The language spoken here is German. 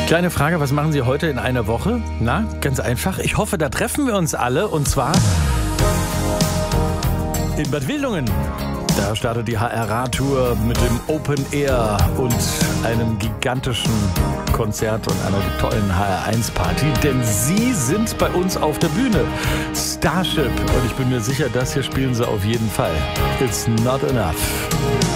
Kleine Frage, was machen Sie heute in einer Woche? Na, ganz einfach. Ich hoffe, da treffen wir uns alle und zwar in Bad Wildungen. Da startet die HRA-Tour mit dem Open Air und einem gigantischen Konzert und einer tollen HR1-Party, denn Sie sind bei uns auf der Bühne. Starship. Und ich bin mir sicher, das hier spielen Sie auf jeden Fall. It's not enough.